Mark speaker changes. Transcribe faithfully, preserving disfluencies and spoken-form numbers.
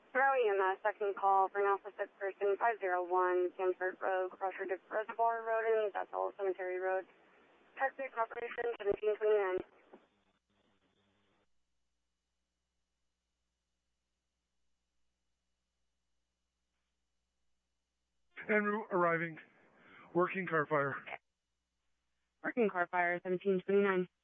Speaker 1: Throw E M S, second call, bring off a sick person, five oh one, Sanford Road, Crusher Dip Reservoir Road, and that's all Cemetery Road. Texas Operation seventeen twenty-nine.
Speaker 2: En route, arriving. Working car fire.
Speaker 1: Working car fire, seventeen twenty-nine.